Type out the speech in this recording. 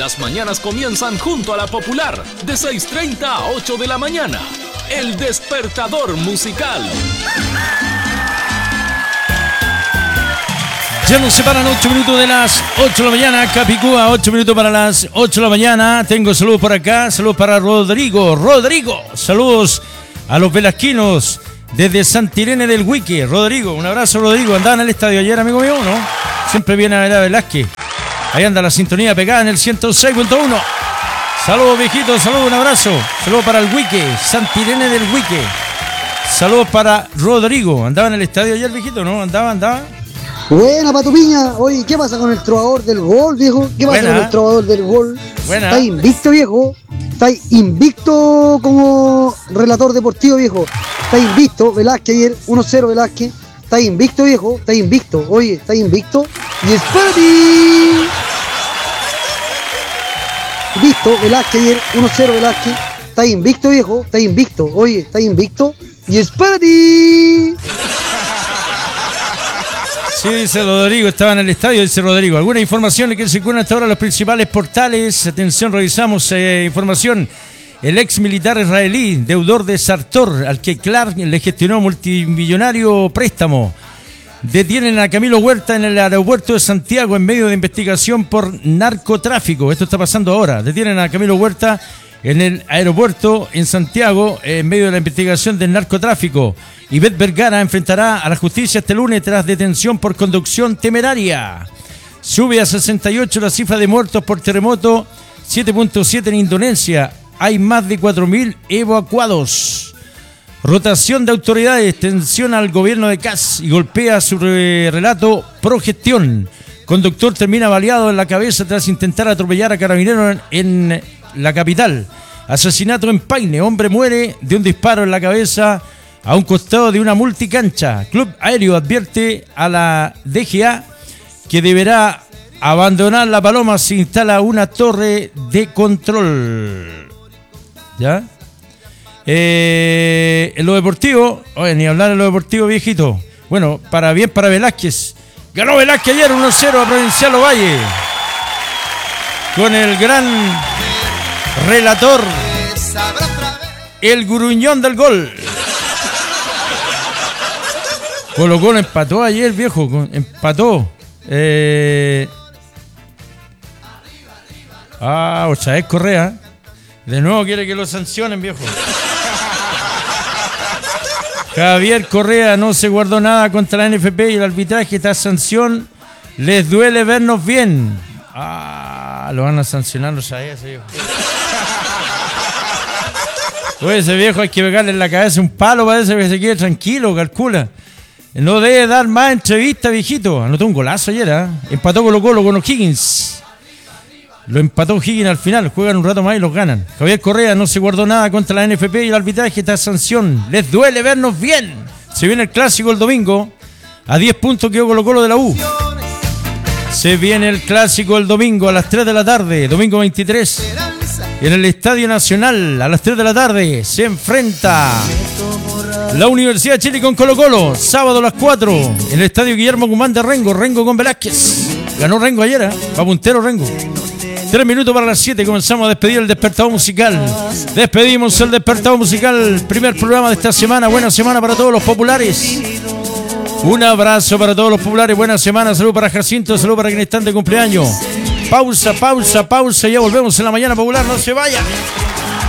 Las mañanas comienzan junto a la Popular, de 6:30 a 8 de la mañana. El despertador musical. Ya nos separan 8 minutos de las 8 de la mañana. Capicúa, 8 minutos para las 8 de la mañana. Tengo saludos por acá. Saludos para Rodrigo. Saludos a los velasquinos desde Santa Irene del Huique. Rodrigo, un abrazo, Rodrigo. Andaban al estadio ayer, amigo mío, ¿no? Siempre viene a ver a Velázquez. Ahí anda la sintonía pegada en el 106.1. Saludos, viejitos. Saludos, un abrazo. Saludos para el Huique. Santa Irene del Huique. Saludos para Rodrigo. ¿Andaba en el estadio ayer, viejito, no? ¿Andaba? Buena, Pato Piña. Oye, ¿qué pasa con el trovador del gol, viejo? ¿Qué pasa con el trovador del gol? Buena. ¿Está invicto, viejo? ¿Está invicto como relator deportivo, viejo? Está invicto. Velázquez ayer, 1-0 Velázquez. Está invicto, viejo. Está invicto. Oye, está invicto. Y es para ti. Invicto, Velázquez ayer, 1-0 Velázquez. Está invicto, viejo. Está invicto. Oye, está invicto. Y es para ti. Sí, dice Rodrigo, estaba en el estadio, dice Rodrigo. ¿Alguna información que circulan hasta ahora en los principales portales? Atención, revisamos información. El ex militar israelí, deudor de Sartor, al que Clark le gestionó multimillonario préstamo. Detienen a Camilo Huerta en el aeropuerto de Santiago en medio de investigación por narcotráfico. Esto está pasando ahora. Detienen a Camilo Huerta en el aeropuerto en Santiago en medio de la investigación del narcotráfico. Ivette Vergara enfrentará a la justicia este lunes tras detención por conducción temeraria. Sube a 68 la cifra de muertos por terremoto, 7.7 en Indonesia. Hay más de 4.000 evacuados. Rotación de autoridades, tensión al gobierno de Kast y golpea su relato progestión. Conductor termina baleado en la cabeza tras intentar atropellar a carabineros en la capital. Asesinato en Paine, hombre muere de un disparo en la cabeza a un costado de una multicancha. Club Aéreo advierte a la DGA que deberá abandonar La Paloma si instala una torre de control. ¿Ya? En lo deportivo, oye, ni hablar en lo deportivo, viejito. Bueno, bien para Velázquez. Ganó Velázquez ayer 1-0 a Provincial Ovalle. Con el gran relator, el gruñón del gol. Colo-Colo empató ayer, viejo. Empató. Ochaez Correa. De nuevo quiere que lo sancionen, viejo. Javier Correa no se guardó nada contra la NFP y el arbitraje. Esta sanción les duele vernos bien. Lo van a sancionar los Ochaez, viejo. Oye, ese viejo hay que pegarle en la cabeza un palo para que se quede tranquilo, calcula. No debe dar más entrevistas, viejito. Anotó un golazo ayer, ¿eh? Empató Colo-Colo con O'Higgins. Lo empató O'Higgins al final. Juegan un rato más y los ganan. Javier Correa no se guardó nada contra la NFP y el arbitraje. Esta sanción les duele vernos bien. Se viene el clásico el domingo. A 10 puntos quedó Colo-Colo de la U. Se viene el clásico el domingo a las 3 de la tarde. Domingo 23. En el Estadio Nacional a las 3 de la tarde se enfrenta la Universidad de Chile con Colo-Colo. Sábado a las 4 en el Estadio Guillermo Guzmán de Rengo. Rengo con Velázquez. Ganó Rengo ayer, ¿eh? Va puntero Rengo. 3 minutos para las 7. Comenzamos a despedir el despertador musical. Despedimos el despertador musical. Primer programa de esta semana. Buena semana para todos los populares. Un abrazo para todos los populares. Buena semana. Salud para Jacinto. Salud para quienes están de cumpleaños. Pausa. Ya volvemos en la mañana popular. No se vayan.